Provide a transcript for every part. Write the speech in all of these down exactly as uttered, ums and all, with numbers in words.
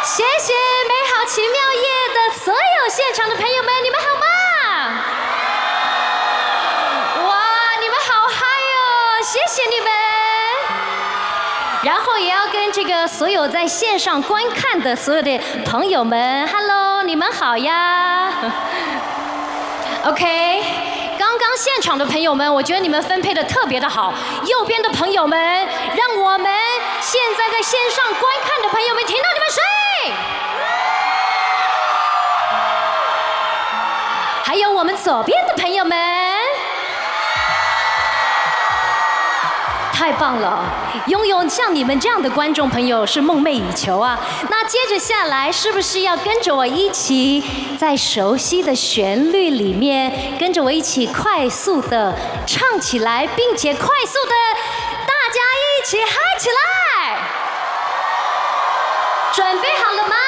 谢谢美好奇妙夜的所有现场的朋友们，你们好吗？哇，你们好嗨哦！谢谢你们。然后也要跟这个所有在线上观看的所有的朋友们 ，Hello， 你们好呀。OK， 刚刚现场的朋友们，我觉得你们分配的特别的好。右边的朋友们，让我们现在在线上观看的朋友们听到你们声音。还有我们左边的朋友们。太棒了！拥有像你们这样的观众朋友是梦寐以求啊。那接着下来，是不是要跟着我一起，在熟悉的旋律里面，跟着我一起快速的唱起来，并且快速的大家一起嗨起来？准备好了吗？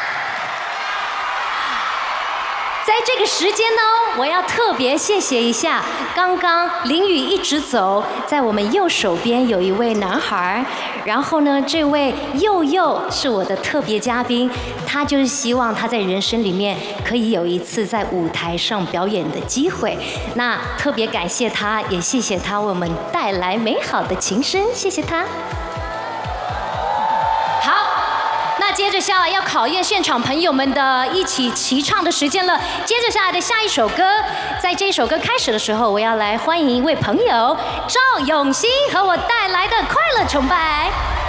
在这个时间呢，我要特别谢谢一下，刚刚淋雨一直走，在我们右手边有一位男孩，然后呢，这位佑佑是我的特别嘉宾，他就是希望他在人生里面可以有一次在舞台上表演的机会，那特别感谢他，也谢谢他为我们带来美好的琴声，谢谢他。那接着下来要考验现场朋友们的一起齐唱的时间了。接着下来的下一首歌，在这一首歌开始的时候，我要来欢迎一位朋友赵永新和我带来的快乐崇拜。